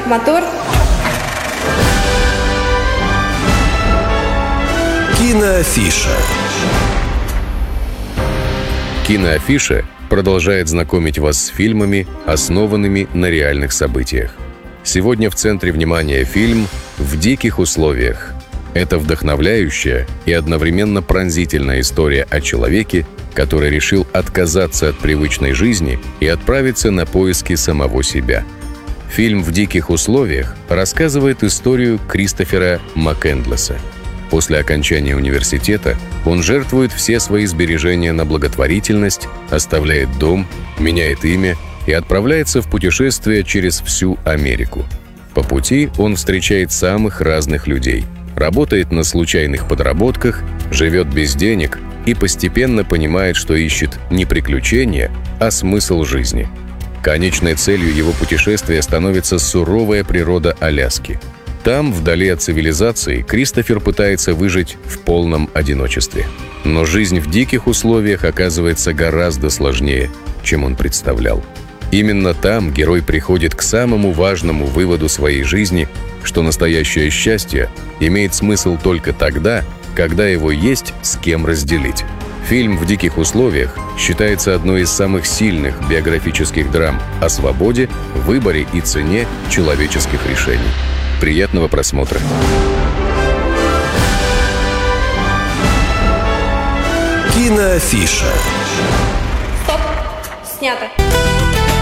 мотор. Киноафиша. Киноафиша продолжает знакомить вас с фильмами, основанными на реальных событиях. Сегодня в центре внимания фильм «В диких условиях». Это вдохновляющая и одновременно пронзительная история о человеке, который решил отказаться от привычной жизни и отправиться на поиски самого себя. Фильм «В диких условиях» рассказывает историю Кристофера Маккендлеса. После окончания университета он жертвует все свои сбережения на благотворительность, оставляет дом, меняет имя и отправляется в путешествие через всю Америку. По пути он встречает самых разных людей, работает на случайных подработках, живет без денег и постепенно понимает, что ищет не приключения, а смысл жизни. Конечной целью его путешествия становится суровая природа Аляски. Там, вдали от цивилизации, Кристофер пытается выжить в полном одиночестве. Но жизнь в диких условиях оказывается гораздо сложнее, чем он представлял. Именно там герой приходит к самому важному выводу своей жизни, что настоящее счастье имеет смысл только тогда, когда его есть с кем разделить. Фильм «В диких условиях» считается одной из самых сильных биографических драм о свободе, выборе и цене человеческих решений. Приятного просмотра. Киноафиша. Стоп. Снято.